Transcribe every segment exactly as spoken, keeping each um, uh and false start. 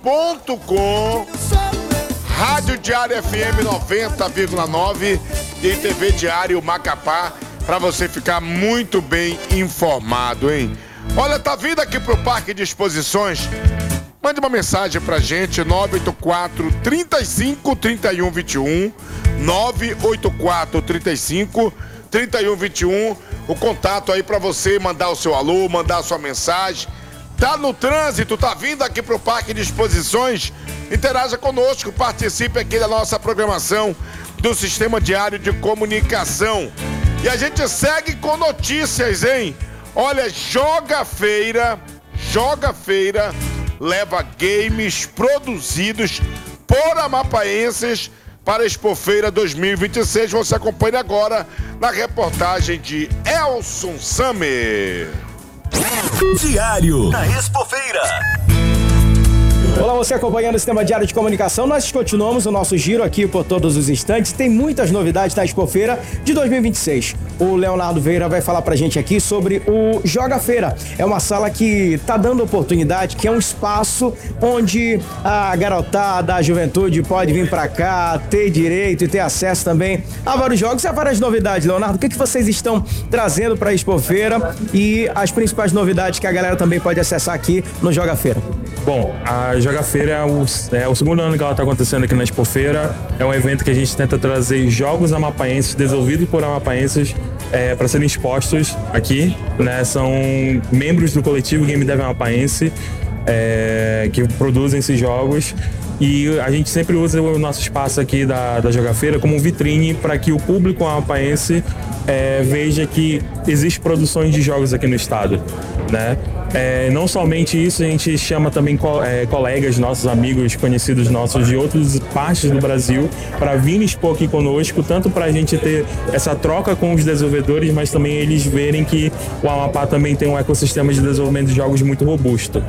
ponto com, Rádio Diário F M noventa vírgula nove e T V Diário Macapá, para você ficar muito bem informado, hein? Olha, tá vindo aqui pro Parque de Exposições? Mande uma mensagem pra gente, nove oito quatro, três cinco, três um dois um, nove oito quatro, três cinco, três um dois um, o contato aí pra você mandar o seu alô, mandar a sua mensagem. Tá no trânsito, tá vindo aqui pro Parque de Exposições? Interaja conosco, participe aqui da nossa programação do Sistema Diário de Comunicação. E a gente segue com notícias, hein? Olha, Joga Feira, Joga Feira leva games produzidos por amapaenses para a Expofeira dois mil e vinte e seis. Você acompanha agora na reportagem de Elson Samer. Diário da Expofeira. Olá, você acompanhando o Sistema Diário de Comunicação. Nós continuamos o nosso giro aqui por todos os instantes. Tem muitas novidades da Expofeira de dois mil e vinte e seis. O Leonardo Veira vai falar pra gente aqui sobre o Joga Feira. É uma sala que tá dando oportunidade, que é um espaço onde a garotada, a juventude pode vir pra cá, ter direito e ter acesso também a vários jogos e a várias novidades. Leonardo, o que, que vocês estão trazendo pra Expofeira e as principais novidades que a galera também pode acessar aqui no Joga Feira? Bom, a Joga Feira é o, é o segundo ano que ela está acontecendo aqui na Expofeira. É um evento que a gente tenta trazer jogos amapaenses, desenvolvidos por amapaenses, é, para serem expostos aqui, né? São membros do coletivo Game Dev Amapaense, é, que produzem esses jogos. E a gente sempre usa o nosso espaço aqui da, da Joga Feira como vitrine para que o público amapaense é, veja que existe produções de jogos aqui no estado, né? É, não somente isso, a gente chama também co- é, colegas nossos, amigos, conhecidos nossos de outras partes do Brasil para vir expor aqui conosco, tanto para a gente ter essa troca com os desenvolvedores, mas também eles verem que o Amapá também tem um ecossistema de desenvolvimento de jogos muito robusto.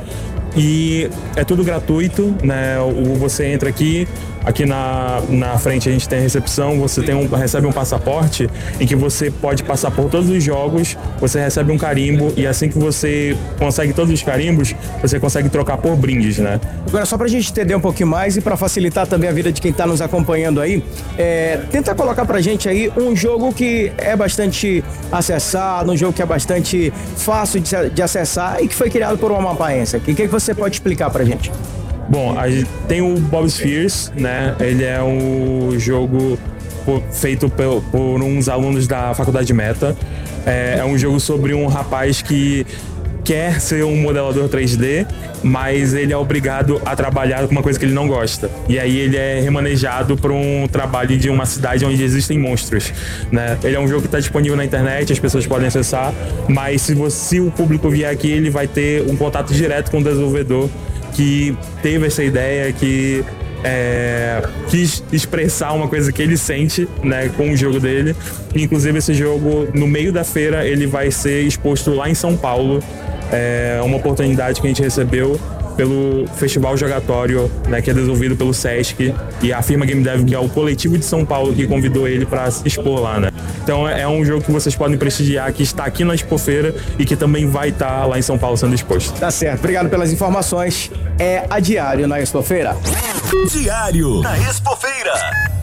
E é tudo gratuito, né? O, você entra aqui, aqui na, na frente a gente tem a recepção, você tem um, recebe um passaporte em que você pode passar por todos os jogos, você recebe um carimbo e assim que você consegue todos os carimbos, você consegue trocar por brindes, né? Agora, só pra gente entender um pouquinho mais e pra facilitar também a vida de quem tá nos acompanhando aí, é, tenta colocar pra gente aí um jogo que é bastante acessado, um jogo que é bastante fácil de, de acessar e que foi criado por um amapaense. O que, que você pode explicar pra gente? Bom, a gente tem o Bob Spheres, né? Ele é um jogo feito por, por uns alunos da faculdade Meta. É, é um jogo sobre um rapaz que quer ser um modelador três D, mas ele é obrigado a trabalhar com uma coisa que ele não gosta. E aí ele é remanejado para um trabalho de uma cidade onde existem monstros, né? Ele é um jogo que está disponível na internet, as pessoas podem acessar, mas se, você, se o público vier aqui, ele vai ter um contato direto com o desenvolvedor que teve essa ideia, que é, quis expressar uma coisa que ele sente, né, com o jogo dele. Inclusive esse jogo, no meio da feira, ele vai ser exposto lá em São Paulo. É uma oportunidade que a gente recebeu pelo Festival Jogatório, né, que é desenvolvido pelo Sesc e a firma Game Dev, que é o coletivo de São Paulo que convidou ele para se expor lá, né? Então é um jogo que vocês podem prestigiar, que está aqui na Expofeira e que também vai estar lá em São Paulo sendo exposto. Tá certo, obrigado pelas informações. É a Diário na Expofeira. Diário na Expofeira.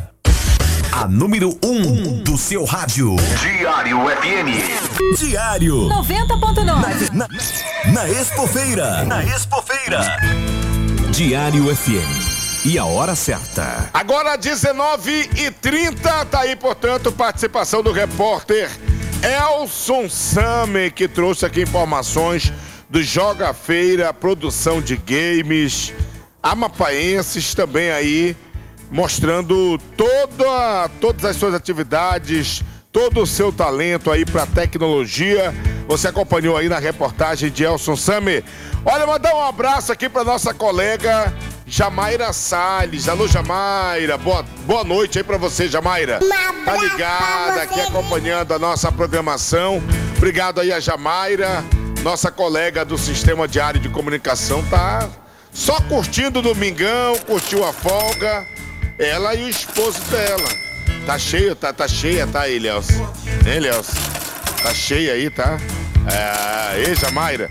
A número um do seu rádio. Diário F M. Diário noventa ponto nove. Na, na, na Expofeira. Na Expofeira. Diário F M. E a hora certa. Agora dezenove e trinta, tá aí, portanto, participação do repórter Elson Samer, que trouxe aqui informações do Joga Feira, produção de games, amapaenses também aí, mostrando toda, todas as suas atividades, todo o seu talento aí para tecnologia. Você acompanhou aí na reportagem de Elson Samer. Olha, mandar um abraço aqui para nossa colega Jamaira Salles. Alô, Jamaira, boa, boa noite aí para você, Jamaira. Tá ligada aqui acompanhando a nossa programação. Obrigado aí a Jamaira, nossa colega do Sistema Diário de Comunicação. Tá só curtindo o domingão, curtiu a folga. Ela e o esposo dela. Tá cheio, tá, tá cheia, tá, Elielson? Hein, Elielson? Tá cheia aí, tá? É, ei, Jamaira.